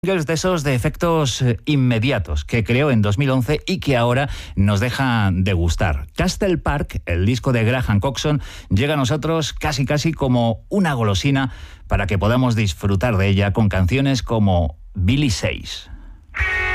De esos de efectos inmediatos que creó en 2011 y que ahora nos dejan de gustar. Castle Park, el disco de Graham Coxon, llega a nosotros casi como una golosina para que podamos disfrutar de ella con canciones como Billy Says.